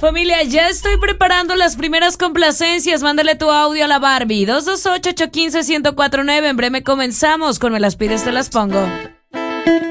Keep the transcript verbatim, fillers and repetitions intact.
Familia, ya estoy preparando las primeras complacencias. Mándale tu audio a la Barbie. dos dos ocho, ocho uno cinco, uno cero cuatro nueve. En breve comenzamos con Me las pides, te las pongo.